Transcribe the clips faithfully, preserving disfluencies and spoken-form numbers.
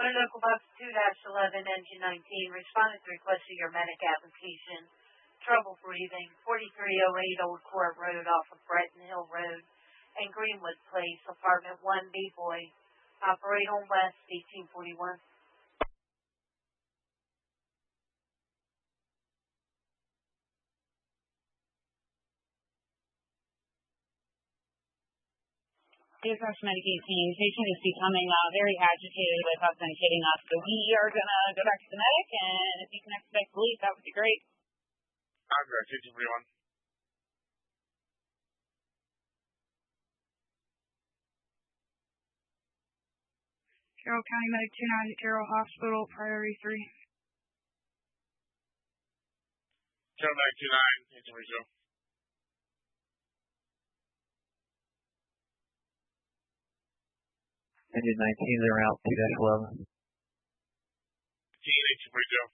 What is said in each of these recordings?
Motor Local Box two eleven, Engine nineteen, responded to request of your medic application. Trouble breathing, forty-three oh eight Old Court Road off of Breton Hill Road and Greenwood Place, Apartment one B, Boy. Operate on West, eighteen forty-one. Dispatch Medic eighteen, patient is becoming uh, very agitated with authenticating us, so we are going to go back to the medic, and if you can expect police, that would be great. Congress, eighteen forty-one. Carroll County Medic two ninety, Carroll Hospital, priority three. Carroll Medic two nine, eighteen forty-two. Engine nineteen, they're out, two eleven. eighteen, eighteen forty-two.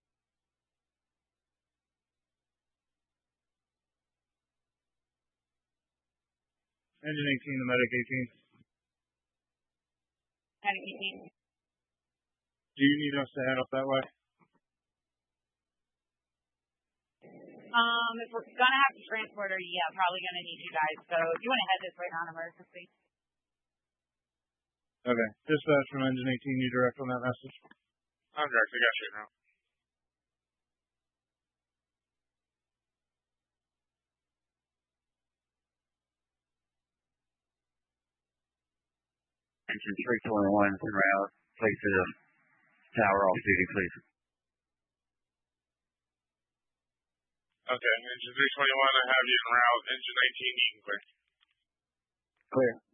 Engine eighteen, the medic eighteen. Medic eighteen. Do you need us to head up that way? Um, if we're going to have to transport her, yeah, probably going to need you guys, so if you want to head this way on emergency. Okay. Dispatch from Engine eighteen, you direct on that message. Congress, I got you now. Engine three twenty-one is en route. Place to the tower off duty, please. Okay, Engine three twenty-one, I have you en route. Engine nineteen, you can clear. Clear.